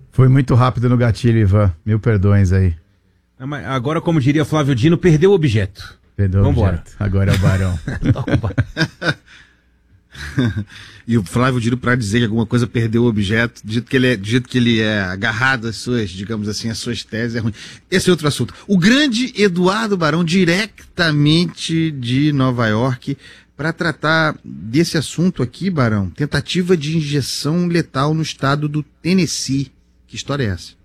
Foi muito rápido no gatilho, Ivan. Mil perdões aí. Agora, como diria Flávio Dino, perdeu o objeto. Perdeu o objeto. Agora é o Barão. E o Flávio Dino, para dizer que alguma coisa perdeu o objeto, do jeito que ele é agarrado às suas, digamos assim, às suas teses, é ruim. Esse é outro assunto. O grande Eduardo Barão, diretamente de Nova York, para tratar desse assunto aqui, Barão, tentativa de injeção letal no estado do Tennessee. Que história é essa?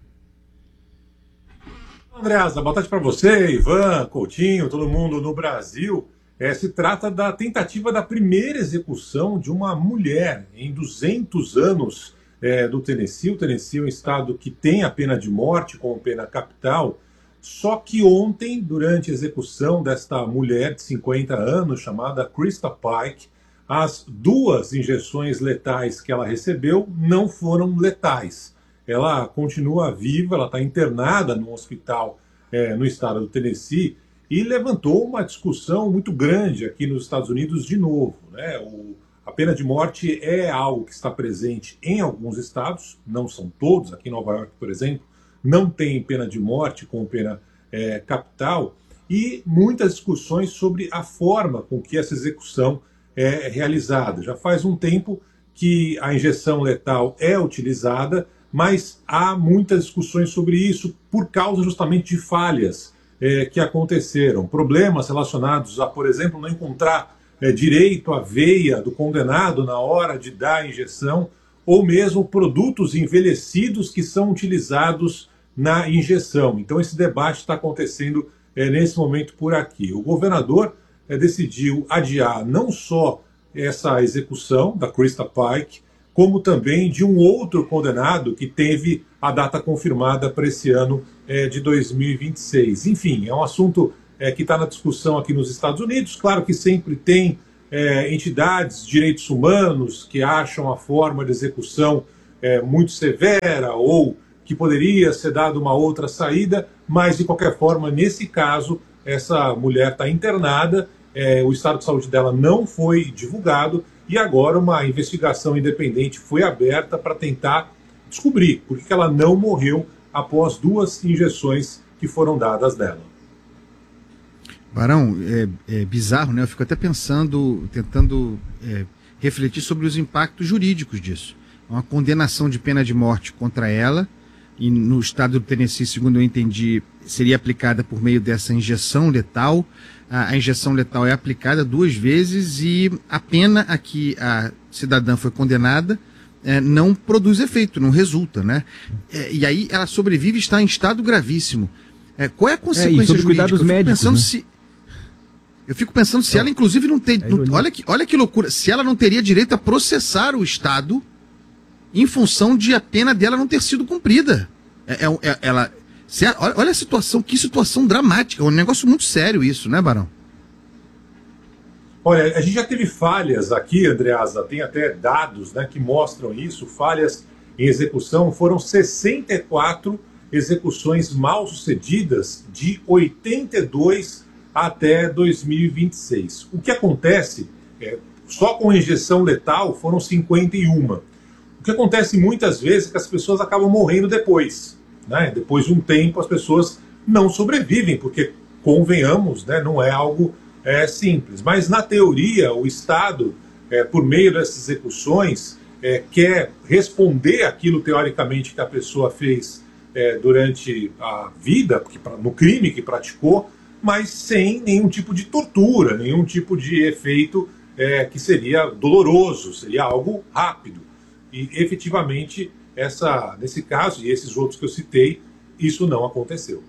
Andreasa, boa tarde para você, Ivan, Coutinho, todo mundo no Brasil. Se trata da tentativa da primeira execução de uma mulher em 200 anos do Tennessee. O Tennessee é um estado que tem a pena de morte como pena capital, só que ontem, durante a execução desta mulher de 50 anos, chamada Krista Pike, as 2 injeções letais que ela recebeu não foram letais. Ela continua viva, ela está internada no hospital no estado do Tennessee, e levantou uma discussão muito grande aqui nos Estados Unidos de novo, né? A pena de morte é algo que está presente em alguns estados, não são todos. Aqui em Nova York, por exemplo, não tem pena de morte com pena capital, e muitas discussões sobre a forma com que essa execução é realizada. Já faz um tempo que a injeção letal é utilizada, mas há muitas discussões sobre isso por causa justamente de falhas que aconteceram, problemas relacionados a, por exemplo, não encontrar direito à veia do condenado na hora de dar a injeção, ou mesmo produtos envelhecidos que são utilizados na injeção. Então esse debate está acontecendo nesse momento por aqui. O governador decidiu adiar não só essa execução da Krista Pike, como também de um outro condenado que teve a data confirmada para esse ano de 2026. Enfim, é um assunto que está na discussão aqui nos Estados Unidos. Claro que sempre tem entidades de direitos humanos que acham a forma de execução muito severa ou que poderia ser dada uma outra saída, mas de qualquer forma, nesse caso, essa mulher está internada, o estado de saúde dela não foi divulgado, e agora uma investigação independente foi aberta para tentar descobrir por que ela não morreu após 2 injeções que foram dadas nela. Barão, é bizarro, né? Eu fico até pensando, tentando refletir sobre os impactos jurídicos disso. Uma condenação de pena de morte contra ela, e no estado do Tennessee, segundo eu entendi, seria aplicada por meio dessa injeção letal. A injeção letal é aplicada 2 vezes e a pena a que a cidadã foi condenada não produz efeito, não resulta, né? E aí ela sobrevive e está em estado gravíssimo. Qual é a consequência jurídica? Cuidados médicos, eu fico pensando se ela, inclusive, não tem... Olha que loucura. Se ela não teria direito a processar o Estado em função de a pena dela não ter sido cumprida. Olha a situação, que situação dramática. É um negócio muito sério isso, né, Barão? Olha, a gente já teve falhas aqui, Andreasa, tem até dados, né, que mostram isso, falhas em execução. Foram 64 execuções mal sucedidas de 82 até 2026. O que acontece, só com injeção letal foram 51. O que acontece muitas vezes é que as pessoas acabam morrendo depois, né? Depois de um tempo as pessoas não sobrevivem, porque, convenhamos, né, não é algo simples. Mas na teoria o Estado, por meio dessas execuções, quer responder aquilo teoricamente que a pessoa fez durante a vida, no crime que praticou, mas sem nenhum tipo de tortura, nenhum tipo de efeito que seria doloroso, seria algo rápido. E efetivamente, nesse caso e esses outros que eu citei, isso não aconteceu.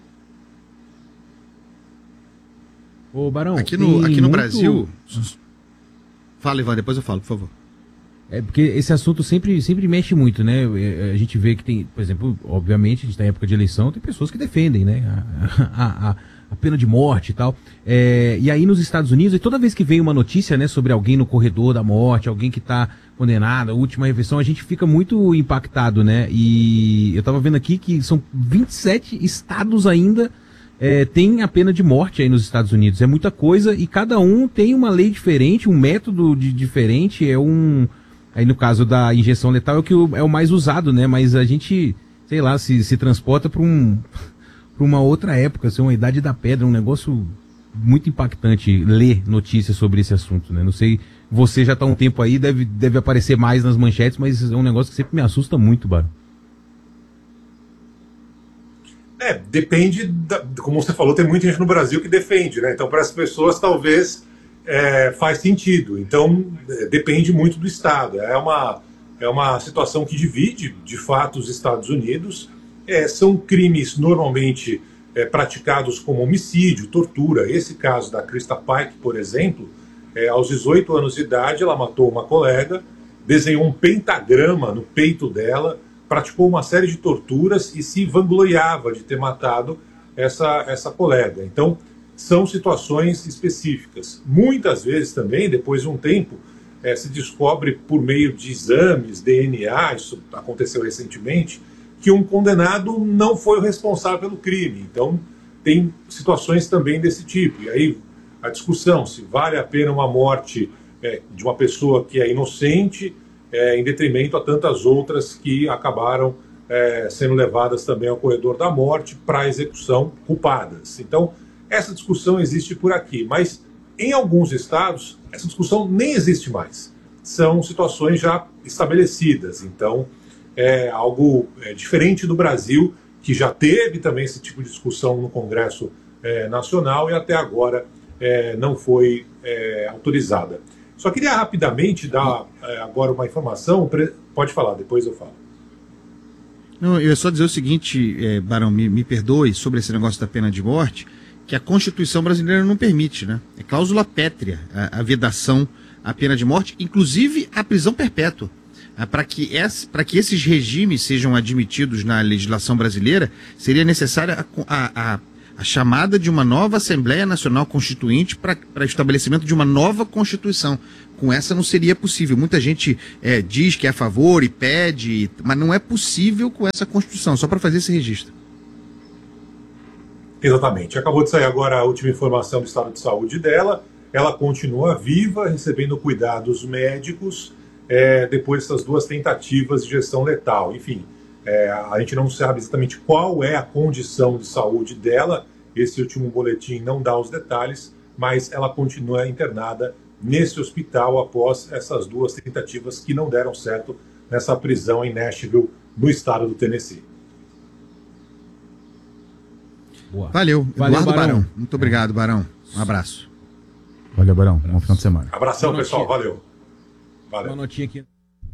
Ô, Barão, aqui no Brasil... Fala, Ivan, depois eu falo, por favor. Porque esse assunto sempre mexe muito, né? A gente vê que tem, por exemplo, obviamente, a gente está em época de eleição, tem pessoas que defendem, né? A pena de morte e tal. E aí nos Estados Unidos, toda vez que vem uma notícia, né, sobre alguém no corredor da morte, alguém que está condenado, a última refeição, a gente fica muito impactado, né? E eu estava vendo aqui que são 27 estados ainda tem a pena de morte aí nos Estados Unidos. É muita coisa e cada um tem uma lei diferente, um método diferente. Aí no caso da injeção letal é o mais usado, né? Mas se sei lá, se transporta para uma outra época, assim, uma idade da pedra, um negócio muito impactante ler notícias sobre esse assunto, né? Não sei, você já está há um tempo aí, deve aparecer mais nas manchetes, mas é um negócio que sempre me assusta muito, Barão. Depende, como você falou, tem muita gente no Brasil que defende, né? Então, para as pessoas, talvez faz sentido. Então, depende muito do Estado. É uma situação que divide, de fato, os Estados Unidos. São crimes normalmente praticados como homicídio, tortura. Esse caso da Krista Pike, por exemplo, aos 18 anos de idade, ela matou uma colega, desenhou um pentagrama no peito dela, praticou uma série de torturas e se vangloriava de ter matado essa colega. Então, são situações específicas. Muitas vezes também, depois de um tempo, se descobre por meio de exames, DNA, isso aconteceu recentemente, que um condenado não foi o responsável pelo crime. Então, tem situações também desse tipo. E aí, a discussão se vale a pena uma morte de uma pessoa que é inocente, em detrimento a tantas outras que acabaram sendo levadas também ao corredor da morte para execução culpadas. Então, essa discussão existe por aqui, mas em alguns estados, essa discussão nem existe mais. São situações já estabelecidas. Então, é algo diferente do Brasil, que já teve também esse tipo de discussão no Congresso Nacional e até agora não foi autorizada. Só queria rapidamente dar agora uma informação. Pode falar, depois eu falo. Não, eu ia só dizer o seguinte, Barão, me perdoe sobre esse negócio da pena de morte, que a Constituição brasileira não permite, né? É cláusula pétrea a vedação à pena de morte, inclusive a prisão perpétua. Para que esses regimes sejam admitidos na legislação brasileira, seria necessária a chamada de uma nova Assembleia Nacional Constituinte para estabelecimento de uma nova Constituição. Com essa não seria possível. Muita gente diz que é a favor e pede, mas não é possível com essa Constituição, só para fazer esse registro. Exatamente. Acabou de sair agora a última informação do estado de saúde dela. Ela continua viva, recebendo cuidados médicos, depois dessas 2 tentativas de injeção letal. Enfim, a gente não sabe exatamente qual é a condição de saúde dela. Esse último boletim não dá os detalhes, mas ela continua internada nesse hospital após essas 2 tentativas que não deram certo nessa prisão em Nashville, no estado do Tennessee. Boa. Valeu, Eduardo Barão. Muito obrigado, Barão. Um abraço. Valeu, Barão. Bom final de semana. Abração, pessoal. Valeu. Uma notinha aqui.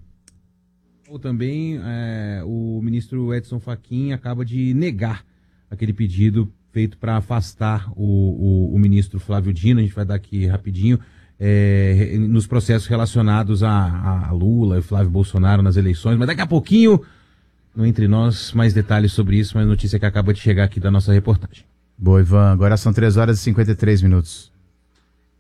Também o ministro Edson Fachin acaba de negar aquele pedido feito para afastar o ministro Flávio Dino. A gente vai dar aqui rapidinho. Nos processos relacionados a Lula e Flávio Bolsonaro nas eleições. Mas daqui a pouquinho, no Entre Nós, mais detalhes sobre isso. Mas notícia que acaba de chegar aqui da nossa reportagem. Boa, Ivan. Agora são 3 horas e 53 minutos.